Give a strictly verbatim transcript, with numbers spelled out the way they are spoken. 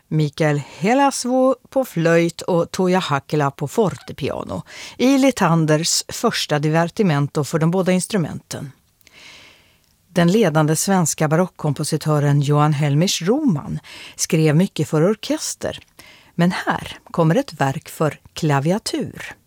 Mikael Helasvuo på flöjt och Toja Hakkila på fortepiano i Litanders första divertimento för de båda instrumenten. Den ledande svenska barockkompositören Johan Helmich Roman skrev mycket för orkester, men här kommer ett verk för klaviatur.